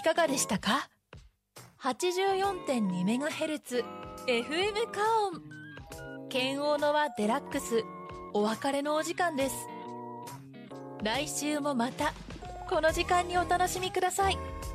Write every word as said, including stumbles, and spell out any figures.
かがでしたか？ はちじゅうよんてんにメガヘルツ エフエム カオン。剣王の輪デラックス、お別れのお時間です。来週もまたこの時間にお楽しみください。